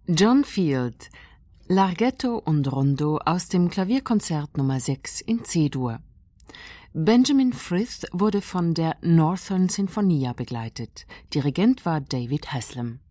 John Field, Larghetto und Rondo aus dem Klavierkonzert Nummer 6 in C-Dur. Benjamin Frith wurde von der Northern Sinfonia begleitet. Dirigent war David Haslam.